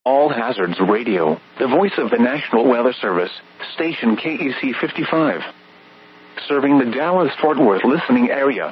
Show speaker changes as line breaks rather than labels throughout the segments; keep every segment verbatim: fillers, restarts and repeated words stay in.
All Hazards Radio, the voice of the National Weather Service, station K E C fifty-five. Serving the Dallas-Fort Worth listening area.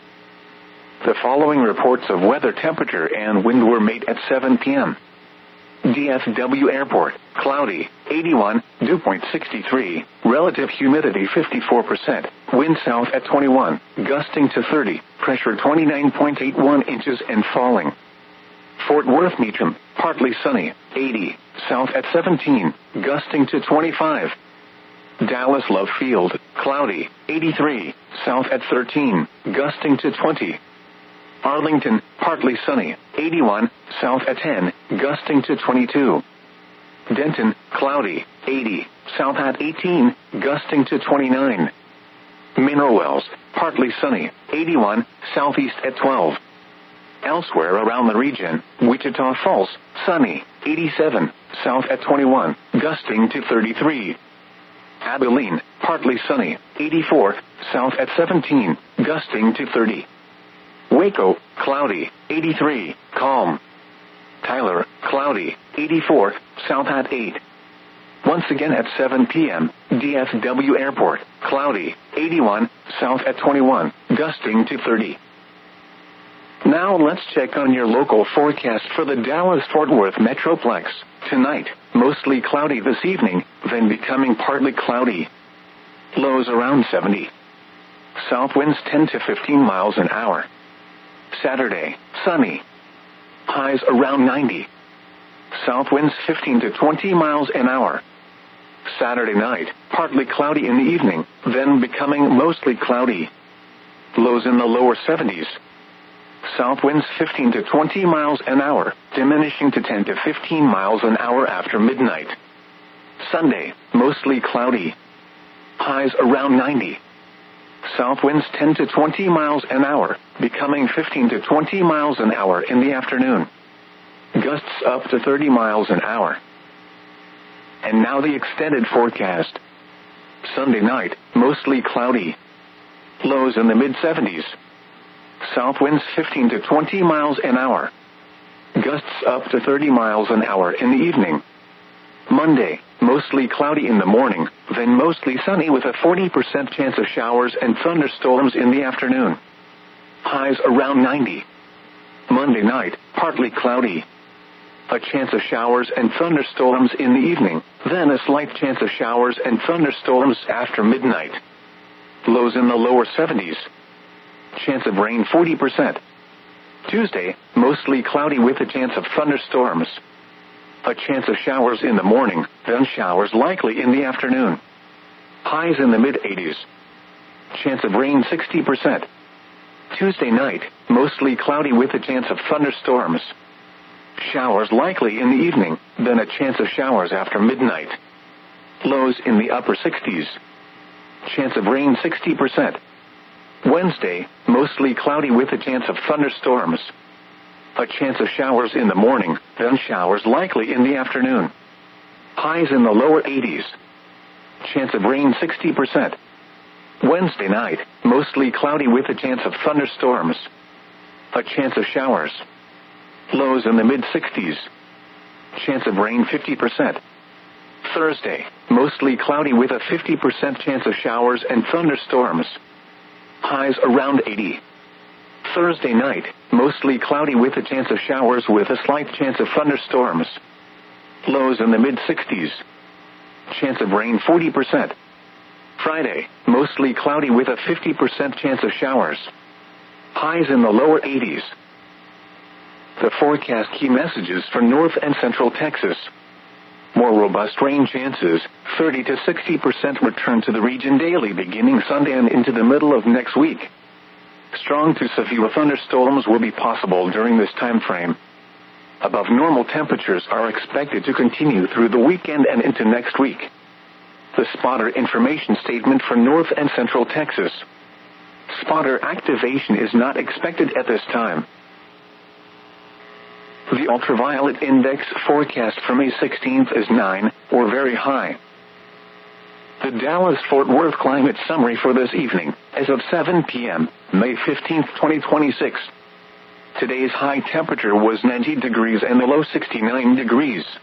The following reports of weather, temperature, and wind were made at seven p.m. D F W Airport, cloudy, eighty-one, dew point sixty-three, relative humidity fifty-four percent, wind south at twenty-one, gusting to thirty, pressure twenty-nine point eight one inches and falling. Fort Worth Meacham, partly sunny, eighty, south at seventeen, gusting to twenty-five. Dallas Love Field, cloudy, eighty-three, south at thirteen, gusting to twenty. Arlington, partly sunny, eighty-one, south at ten, gusting to twenty-two. Denton, cloudy, eighty, south at eighteen, gusting to twenty-nine. Mineral Wells, partly sunny, eighty-one, southeast at twelve. Elsewhere around the region, Wichita Falls, sunny, eighty-seven, south at twenty-one, gusting to thirty-three. Abilene, partly sunny, eighty-four, south at seventeen, gusting to thirty. Waco, cloudy, eighty-three, calm. Tyler, cloudy, eighty-four, south at eight. Once again at seven p.m., D F W Airport, cloudy, eighty-one, south at twenty-one, gusting to thirty. Now let's check on your local forecast for the Dallas-Fort Worth Metroplex. Tonight, mostly cloudy this evening, then becoming partly cloudy. Lows around seventy. South winds ten to fifteen miles an hour. Saturday, sunny. Highs around ninety. South winds fifteen to twenty miles an hour. Saturday night, partly cloudy in the evening, then becoming mostly cloudy. Lows in the lower seventies. South winds fifteen to twenty miles an hour, diminishing to ten to fifteen miles an hour after midnight. Sunday, mostly cloudy. Highs around ninety. South winds ten to twenty miles an hour, becoming fifteen to twenty miles an hour in the afternoon. Gusts up to thirty miles an hour. And now the extended forecast. Sunday night, mostly cloudy. Lows in the mid seventies. South winds fifteen to twenty miles an hour. Gusts up to thirty miles an hour in the evening. Monday, mostly cloudy in the morning, then mostly sunny with a forty percent chance of showers and thunderstorms in the afternoon. Highs around ninety. Monday night, partly cloudy. A chance of showers and thunderstorms in the evening, then a slight chance of showers and thunderstorms after midnight. Lows in the lower seventies. Chance of rain forty percent. Tuesday, mostly cloudy with a chance of thunderstorms. A chance of showers in the morning, then showers likely in the afternoon. Highs in the mid eighties. Chance of rain sixty percent. Tuesday night, mostly cloudy with a chance of thunderstorms. Showers likely in the evening, then a chance of showers after midnight. Lows in the upper sixties. Chance of rain sixty percent. Wednesday, mostly cloudy with a chance of thunderstorms. A chance of showers in the morning, then showers likely in the afternoon. Highs in the lower eighties. Chance of rain sixty percent. Wednesday night, mostly cloudy with a chance of thunderstorms. A chance of showers. Lows in the mid sixties. Chance of rain fifty percent. Thursday, mostly cloudy with a fifty percent chance of showers and thunderstorms. Highs around eighty. Thursday night, mostly cloudy with a chance of showers with a slight chance of thunderstorms. Lows in the mid sixties. Chance of rain forty percent. Friday, mostly cloudy with a fifty percent chance of showers. Highs in the lower eighties. The forecast key messages for North and Central Texas. More robust rain chances, thirty to sixty percent return to the region daily beginning Sunday and into the middle of next week. Strong to severe thunderstorms will be possible during this time frame. Above normal temperatures are expected to continue through the weekend and into next week. The spotter information statement for North and Central Texas. Spotter activation is not expected at this time. The ultraviolet index forecast for May sixteenth is nine, or very high. The Dallas-Fort Worth climate summary for this evening, as of seven p.m., May fifteenth, twenty twenty-six. Today's high temperature was ninety degrees and the low sixty-nine degrees.